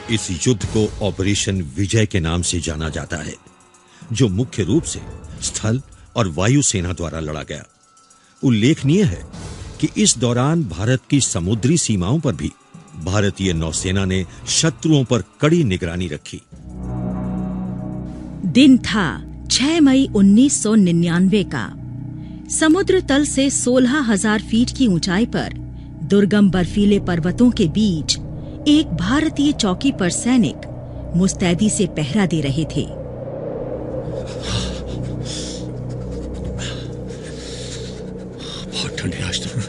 इस युद्ध को ऑपरेशन विजय के नाम से जाना जाता है, जो मुख्य रूप से स्थल और वायु सेना द्वारा लड़ा गया। उल्लेखनीय है कि इस दौरान भारत की समुद्री सीमाओं पर भी भारतीय नौसेना ने शत्रुओं पर कड़ी निगरानी रखी। दिन था 6 मई 1999 का। समुद्र तल से 16,000 फीट की ऊंचाई पर दुर्गम बर्फीले पर्वतों के बीच एक भारतीय चौकी पर सैनिक मुस्तैदी से पहरा दे रहे थे। बहुत ठंड है आज तो।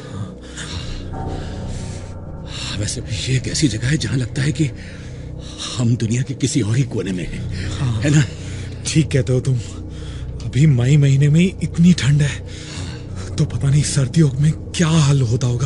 वैसे भी ये एक ऐसी जगह है जहां लगता है कि हम दुनिया के किसी और ही कोने में हैं, है ना? ठीक कहते हो तुम। अभी मई महीने में इतनी ठंड है, तो पता नहीं सर्दियों में क्या हाल होता होगा।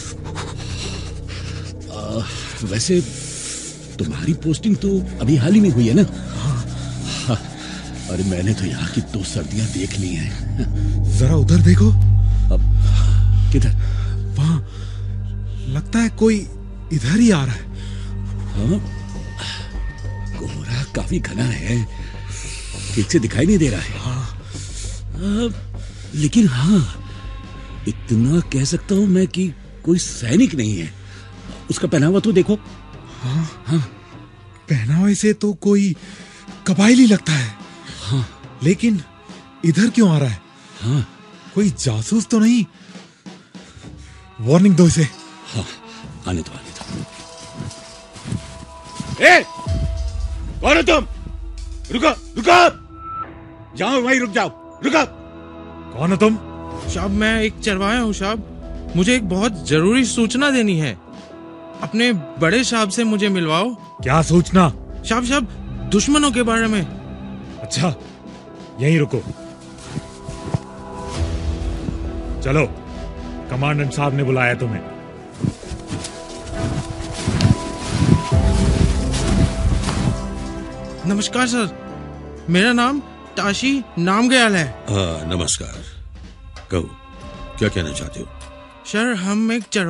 वैसे तुम्हारी पोस्टिंग तो अभी हाल ही में हुई है ना? हाँ। अरे मैंने तो यहाँ की 2 सर्दियां देख ली हैं। जरा उधर देखो। अब किधर? वहां लगता है कोई इधर ही आ रहा है। हाँ? कोहरा काफी घना है, ठीक से दिखाई नहीं दे रहा है। हाँ। लेकिन हाँ, इतना कह सकता हूं मैं कि कोई सैनिक नहीं है। उसका पहनावा तो देखो। हाँ हाँ, पहनावे से तो कोई कबायली लगता है। हाँ, लेकिन इधर क्यों आ रहा है? हाँ, कोई जासूस तो नहीं? वार्निंग दो इसे। हाँ, आने दो, आने दो। ए, कौन हो तुम? रुको, रुको! जाओ वहीं रुक जाओ, रुको! कौन हो तुम? साहब मैं एक चरवाहा हूँ साहब। मुझे एक बहुत जरूरी सूचना देनी है। अपने बड़े साहब से मुझे मिलवाओ। क्या सूचना? साहब दुश्मनों के बारे में। अच्छा, यहीं रुको। चलो, कमांडेंट साहब ने बुलाया तुम्हें। नमस्कार सर, मेरा नाम ताशी नामग्याल है। नमस्कार। कहो, क्या कहना चाहते हो? सर हम एक